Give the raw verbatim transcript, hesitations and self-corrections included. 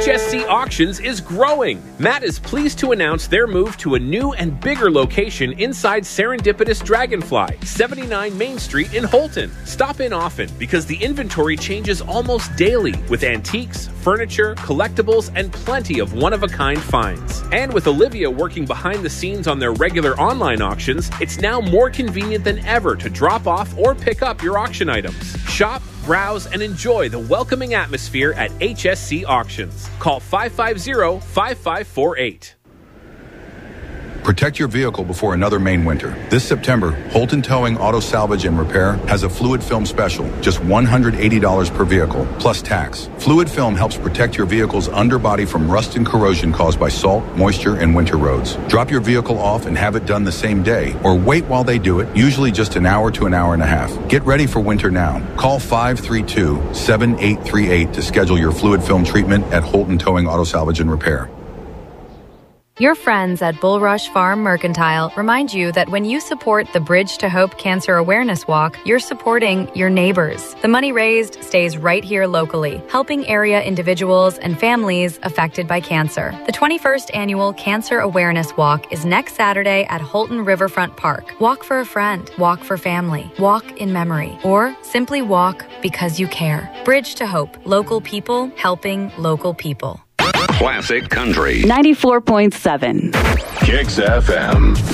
H S C Auctions is growing. Matt is pleased to announce their move to a new and bigger location inside Serendipitous Dragonfly, seventy-nine Main Street in Holton. Stop in often because the inventory changes almost daily with antiques, furniture, collectibles, and plenty of one-of-a-kind finds. And with Olivia working behind the scenes on their regular online auctions, it's now more convenient than ever to drop off or pick up your auction items. Shop, browse, and enjoy the welcoming atmosphere at H S C Auctions. Call five five zero, five five four eight. Protect your vehicle before another Maine winter. This September, Holton Towing Auto Salvage and Repair has a fluid film special, just one hundred eighty dollars per vehicle, plus tax. Fluid film helps protect your vehicle's underbody from rust and corrosion caused by salt, moisture, and winter roads. Drop your vehicle off and have it done the same day, or wait while they do it, usually just an hour to an hour and a half. Get ready for winter now. Call five three two, seven eight three eight to schedule your fluid film treatment at Holton Towing Auto Salvage and Repair. Your friends at Bulrush Farm Mercantile remind you that when you support the Bridge to Hope Cancer Awareness Walk, you're supporting your neighbors. The money raised stays right here locally, helping area individuals and families affected by cancer. The twenty-first Annual Cancer Awareness Walk is next Saturday at Holton Riverfront Park. Walk for a friend, walk for family, walk in memory, or simply walk because you care. Bridge to Hope, local people helping local people. Classic Country ninety-four point seven Kicks F M.